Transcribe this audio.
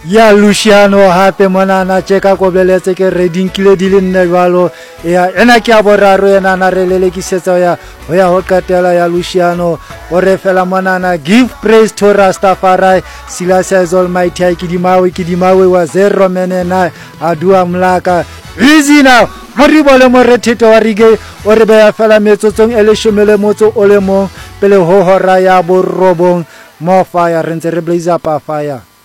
ya Luciano hape monana cheka ko beletse ke reading kile di le nne jwalo ya ena ke a boraro ena na re lelekisetsa ya ho qetela ya Luciano o re fela monana give praise to Rastafari Silas is almighty ke di mawe wa zero menena adua mlaka easy now mori bole mo re thito wa rige o re be ya fela metsotsong ele shomele motso o le mo pele ho hora ya borobong mo fire re ntse re blaze up fire.